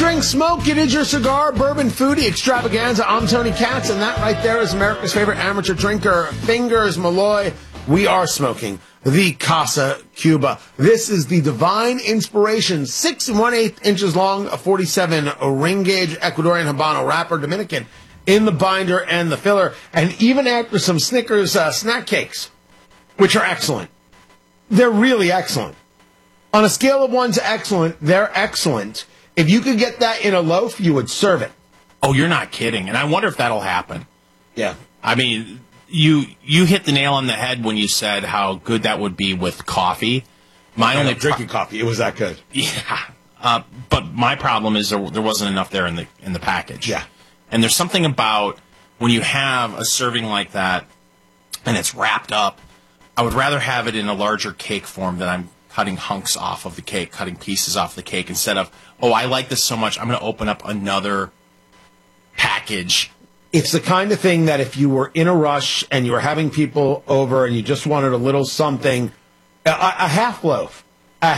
Drink, Smoke. It is your cigar, bourbon foodie extravaganza. I'm Tony Katz, and that right there is America's favorite amateur drinker, Fingers Malloy. We are smoking the Casa Cuba. This is the Divine Inspiration, 6 1/8 inches long, a 47 ring gauge Ecuadorian Habano wrapper, Dominican in the binder and the filler, and even after some Snickers snack cakes, which are excellent. They're really excellent. On a scale of 1 to excellent, they're excellent. If you could get that in a loaf, you would serve it. Oh, you're not kidding. And I wonder if that'll happen. Yeah. I mean, you hit the nail on the head when you said how good that would be with coffee. Drinking coffee, it was that good. Yeah. But my problem is there wasn't enough there in the package. Yeah. And there's something about when you have a serving like that and it's wrapped up, I would rather have it in a larger cake form than I'm cutting hunks off of the cake, cutting pieces off the cake, instead of, oh, I like this so much, I'm going to open up another package. It's the kind of thing that if you were in a rush and you were having people over and you just wanted a little something, a half loaf at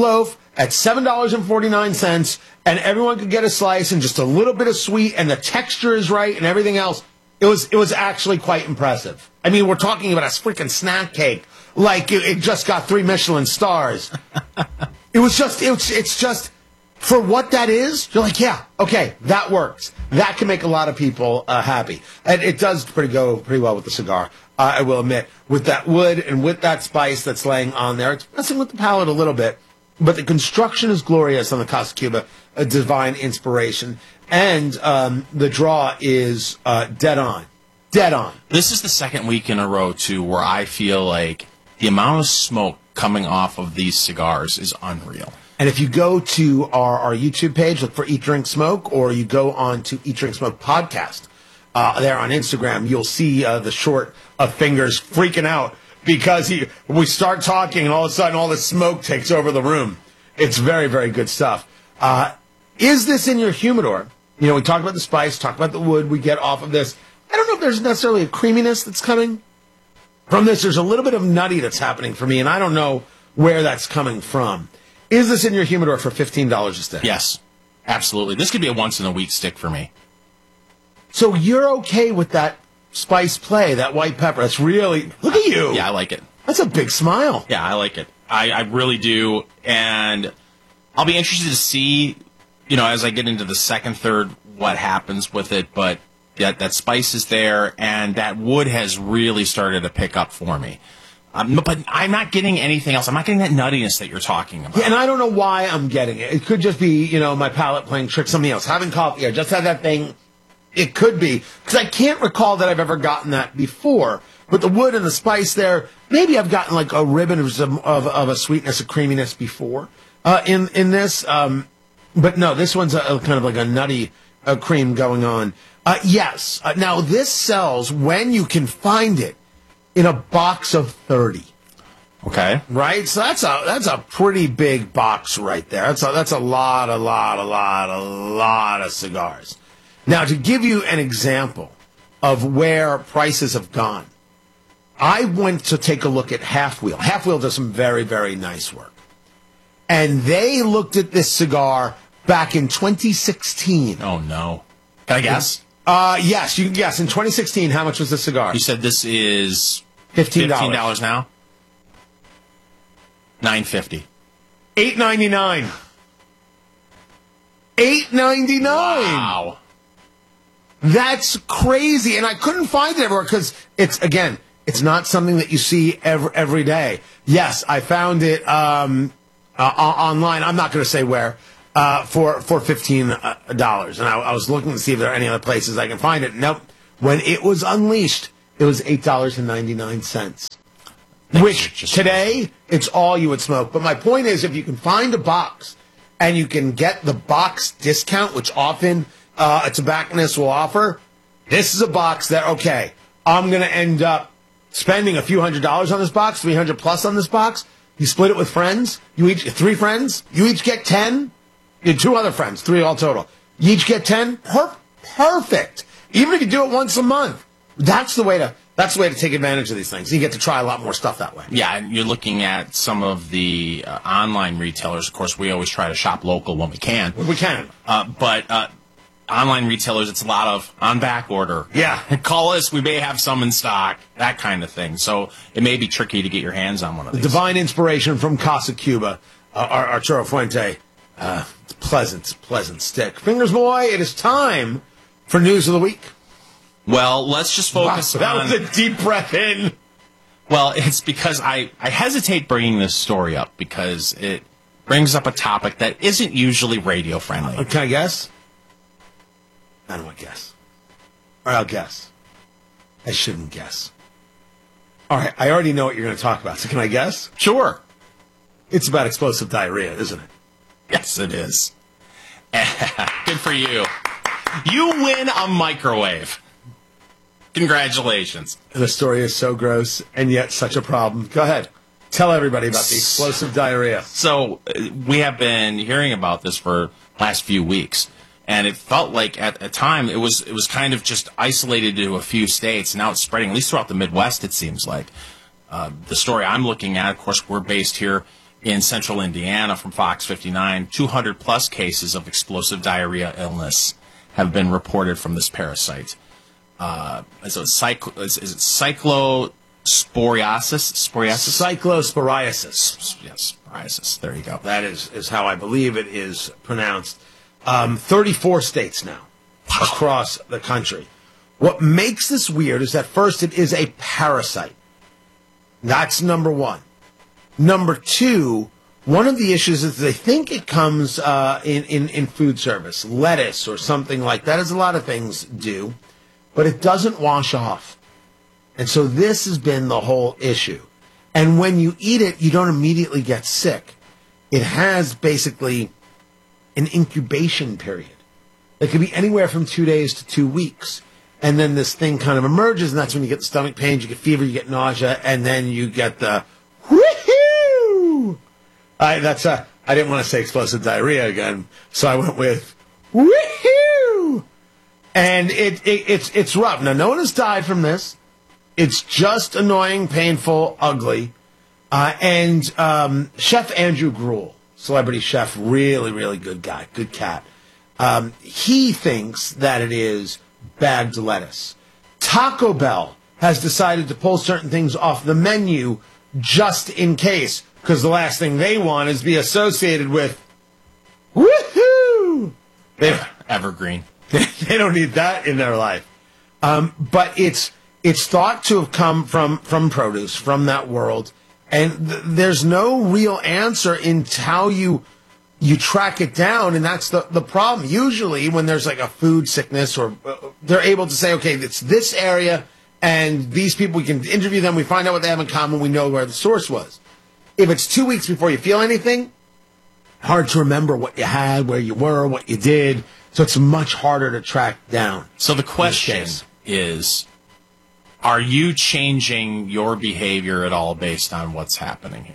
$7.49, and everyone could get a slice and just a little bit of sweet, and the texture is right and everything else. It was actually quite impressive. I mean, we're talking about a freaking snack cake like it just got 3 Michelin stars. It's just for what that is. You're like, yeah, okay, that works. That can make a lot of people happy, and it does go pretty well with the cigar. I will admit, with that wood and with that spice that's laying on there, it's messing with the palate a little bit. But the construction is glorious on the Casa Cuba, a Divine Inspiration, and the draw is dead on. Dead on. This is the second week in a row, too, where I feel like the amount of smoke coming off of these cigars is unreal. And if you go to our YouTube page, look for Eat, Drink, Smoke, or you go on to Eat, Drink, Smoke podcast there on Instagram, you'll see the short of Fingers freaking out because we start talking and all of a sudden all the smoke takes over the room. It's very, very good stuff. Is this in your humidor? You know, we talked about the spice, talked about the wood we get off of this. I don't know if there's necessarily a creaminess that's coming from this. There's a little bit of nutty that's happening for me, and I don't know where that's coming from. Is this in your humidor for $15 a stick? Yes, absolutely. This could be a once-in-a-week stick for me. So you're okay with that spice play, that white pepper? That's really... Look at you. Yeah, I like it. That's a big smile. Yeah, I like it. I really do. And I'll be interested to see, as I get into the second, third, what happens with it. But that spice is there, and that wood has really started to pick up for me. But I'm not getting anything else. I'm not getting that nuttiness that you're talking about. Yeah, and I don't know why I'm getting it. It could just be, my palate playing tricks, something else. Having coffee, I just had that thing. It could be. Because I can't recall that I've ever gotten that before. But the wood and the spice there, maybe I've gotten like a ribbon of a sweetness, a creaminess before in this. But no, this one's kind of like a nutty cream going on. Yes. Now, this sells when you can find it in a box of 30. Okay. Right? So that's a pretty big box right there. That's a lot of cigars. Now, to give you an example of where prices have gone, I went to take a look at Half Wheel. Half Wheel does some very, very nice work. And they looked at this cigar back in 2016. Oh, no. Can I guess? Yes, you can guess. In 2016, how much was this cigar? You said this is $15 now? $9.50. $8.99. $8.99. Wow. That's crazy. And I couldn't find it everywhere because it's not something that you see every day. Yes, I found it online. I'm not going to say where. For $15. And I was looking to see if there are any other places I can find it. Nope. When it was unleashed, it was $8.99. Which today, it's all you would smoke. But my point is, if you can find a box and you can get the box discount, which often a tobacconist will offer, this is a box that, okay, I'm going to end up spending a few $100s on this box, $300 plus on this box. You split it with friends. 3 friends. You each get 10. You had 2 other friends, 3 all total. You each get 10. Perfect. Even if you do it once a month, that's the way to That's the way to take advantage of these things. You get to try a lot more stuff that way. Yeah, and you're looking at some of the online retailers. Of course, we always try to shop local when we can. We can. But online retailers, it's a lot of on back order. Yeah. Call us, we may have some in stock, that kind of thing. So it may be tricky to get your hands on one of these. Divine inspiration from Casa Cuba, Arturo Fuente. Pleasant stick. Fingers, boy, it is time for News of the Week. Well, let's just focus Wow, that on... was a deep breath in. Well, it's because I hesitate bringing this story up because it brings up a topic that isn't usually radio friendly. Can I guess? I don't want to guess. Or I'll guess. I shouldn't guess. All right, I already know what you're going to talk about, so can I guess? Sure. It's about explosive diarrhea, isn't it? Yes, it is. Good for you. You win a microwave. Congratulations. The story is so gross and yet such a problem. Go ahead. Tell everybody about the explosive diarrhea. So we have been hearing about this for the last few weeks, and it felt like at a time it was kind of just isolated to a few states. Now it's spreading, at least throughout the Midwest, it seems like. The story I'm looking at, of course, we're based here in central Indiana from Fox 59. 200-plus cases of explosive diarrhea illness have been reported from this parasite. Is it cyclosporiasis? Cyclosporiasis. Yes, sporiasis. There you go. That is how I believe it is pronounced. 34 states now across the country. What makes this weird is that first it is a parasite. That's number one. Number two, one of the issues is they think it comes in food service, lettuce or something like that, as a lot of things do, but it doesn't wash off. And so this has been the whole issue. And when you eat it, you don't immediately get sick. It has basically an incubation period. It could be anywhere from 2 days to 2 weeks. And then this thing kind of emerges, and that's when you get the stomach pains, you get fever, you get nausea, and then you get the woohoo! I didn't want to say explosive diarrhea again, so I went with woohoo! And it's rough. Now, no one has died from this. It's just annoying, painful, ugly. And Chef Andrew Gruel, celebrity chef, really, really good guy, good cat. He thinks that it is bagged lettuce. Taco Bell has decided to pull certain things off the menu just in case, because the last thing they want is to be associated with woohoo! Evergreen. They don't need that in their life. But it's thought to have come from produce, from that world, and there's no real answer into how you track it down, and that's the problem. Usually when there's like a food sickness, or they're able to say, okay, it's this area, and these people, we can interview them, we find out what they have in common, we know where the source was. If it's 2 weeks before you feel anything, hard to remember what you had, where you were, what you did, so it's much harder to track down. So the question is, are you changing your behavior at all based on what's happening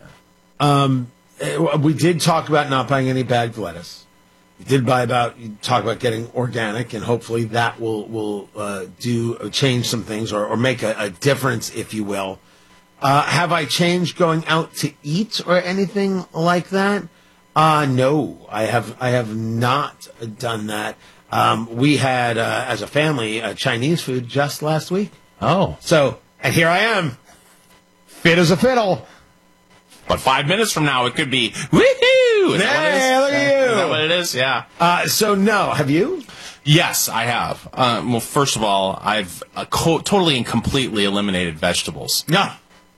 here? We did talk about not buying any bagged lettuce. We did talk about getting organic, and hopefully that will change some things or make a difference, if you will. Have I changed going out to eat or anything like that? No, I have not done that. We had, as a family, Chinese food just last week. Oh. So, and here I am, fit as a fiddle. But 5 minutes from now, it could be, woohoo! Is Hey, look at you! Is that what it is? Yeah. So, no. Have you? Yes, I have. Well, first of all, I've totally and completely eliminated vegetables. No.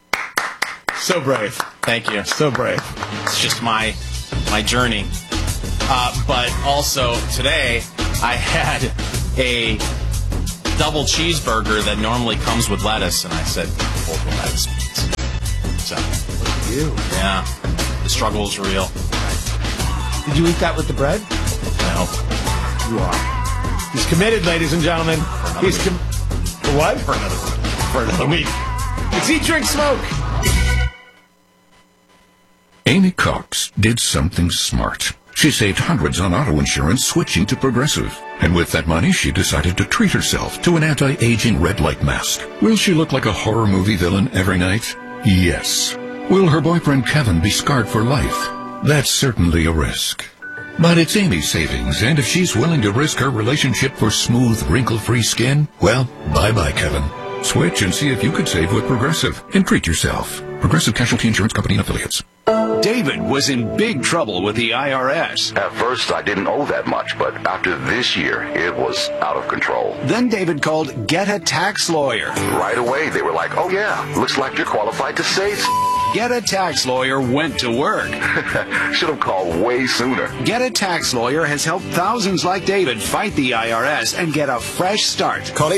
So brave. Thank you. So brave. It's just my journey. But also, today, I had a double cheeseburger that normally comes with lettuce, and I said, hold the lettuce, please. So, You. yeah, the struggle is real. Did you eat that with the bread? No. You are. He's committed, ladies and gentlemen. He's for what? For another week. It's Eat, Drink, Smoke. Amy Cox did something smart. She saved hundreds on auto insurance switching to Progressive. And with that money, she decided to treat herself to an anti-aging red light mask. Will she look like a horror movie villain every night? Yes. Will her boyfriend Kevin be scarred for life? That's certainly a risk. But it's Amy's savings, and if she's willing to risk her relationship for smooth, wrinkle-free skin, well, bye-bye, Kevin. Switch and see if you could save with Progressive and treat yourself. Progressive Casualty Insurance Company and Affiliates. David was in big trouble with the IRS. At first, I didn't owe that much, but after this year, it was out of control. Then David called Get a Tax Lawyer. Right away, they were like, oh yeah, looks like you're qualified to save. Get a Tax Lawyer went to work. Should have called way sooner. Get a Tax Lawyer has helped thousands like David fight the IRS and get a fresh start. Call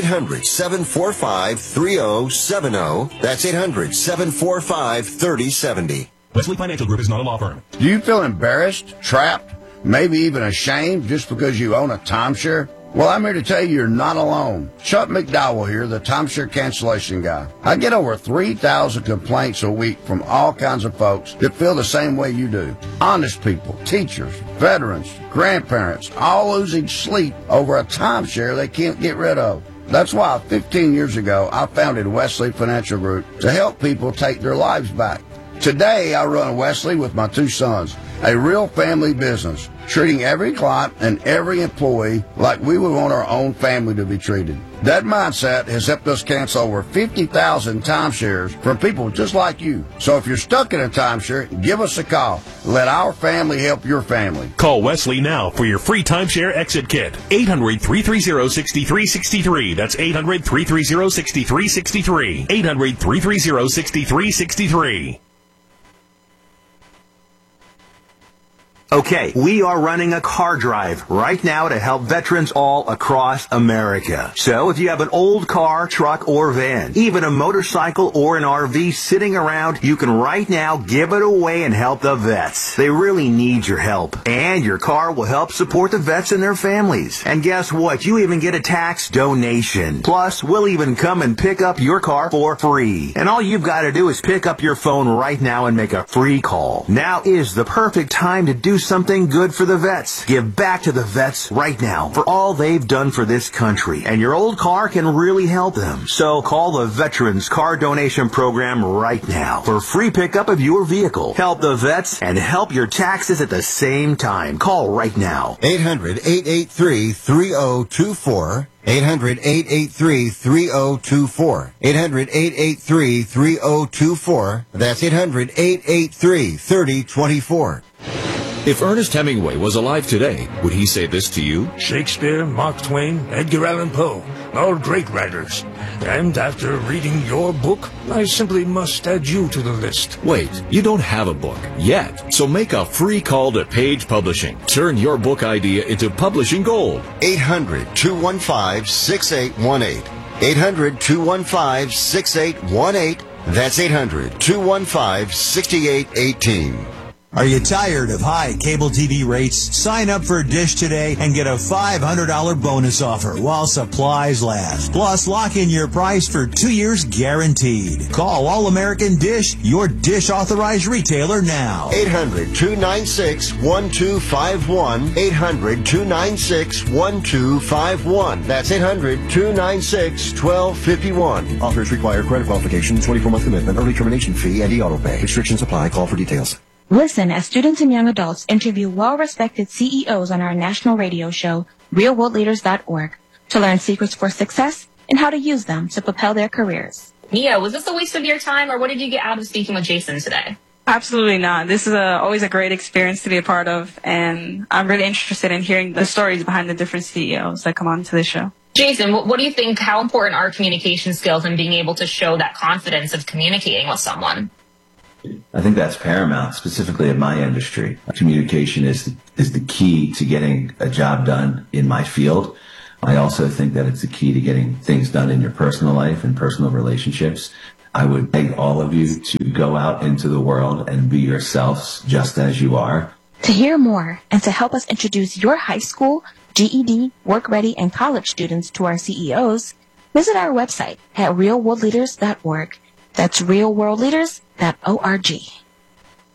800-745-3070. That's 800-745-3070. Wesley Financial Group is not a law firm. Do you feel embarrassed, trapped, maybe even ashamed just because you own a timeshare? Well, I'm here to tell you you're not alone. Chuck McDowell here, the timeshare cancellation guy. I get over 3,000 complaints a week from all kinds of folks that feel the same way you do. Honest people, teachers, veterans, grandparents, all losing sleep over a timeshare they can't get rid of. That's why 15 years ago, I founded Wesley Financial Group to help people take their lives back. Today, I run Wesley with my two sons, a real family business, treating every client and every employee like we would want our own family to be treated. That mindset has helped us cancel over 50,000 timeshares from people just like you. So if you're stuck in a timeshare, give us a call. Let our family help your family. Call Wesley now for your free timeshare exit kit. 800-330-6363. That's 800-330-6363. 800-330-6363. Okay, we are running a car drive right now to help veterans all across America. So if you have an old car, truck, or van, even a motorcycle or an RV sitting around, you can right now give it away and help the vets. They really need your help. And your car will help support the vets and their families. And guess what? You even get a tax donation. Plus, we'll even come and pick up your car for free. And all you've got to do is pick up your phone right now and make a free call. Now is the perfect time to do something good for the vets. Give back to the vets right now for all they've done for this country. And your old car can really help them. So call the Veterans Car Donation Program right now for free pickup of your vehicle. Help the vets and help your taxes at the same time. Call right now. 800-883-3024. 800-883-3024. 800-883-3024. That's 800-883-3024. If Ernest Hemingway was alive today, would he say this to you? Shakespeare, Mark Twain, Edgar Allan Poe, all great writers. And after reading your book, I simply must add you to the list. Wait, you don't have a book yet, so make a free call to Page Publishing. Turn your book idea into publishing gold. 800-215-6818. 800-215-6818. That's 800-215-6818. Are you tired of high cable TV rates? Sign up for Dish today and get a $500 bonus offer while supplies last. Plus, lock in your price for 2 years guaranteed. Call All American Dish, your Dish authorized retailer now. 800-296-1251. 800-296-1251. That's 800-296-1251. Offers require credit qualification, 24-month commitment, early termination fee, and e-auto pay. Restrictions apply. Call for details. Listen as students and young adults interview well-respected CEOs on our national radio show, realworldleaders.org, to learn secrets for success and how to use them to propel their careers. Mia, was this a waste of your time, or what did you get out of speaking with Jason today? Absolutely not. This is always a great experience to be a part of, and I'm really interested in hearing the stories behind the different CEOs that come on to the show. Jason, what do you think, how important are communication skills and being able to show that confidence of communicating with someone? I think that's paramount, specifically in my industry. Communication is the key to getting a job done in my field. I also think that it's the key to getting things done in your personal life and personal relationships. I would beg all of you to go out into the world and be yourselves just as you are. To hear more and to help us introduce your high school, GED, work-ready, and college students to our CEOs, visit our website at realworldleaders.org. That's realworldleaders.org.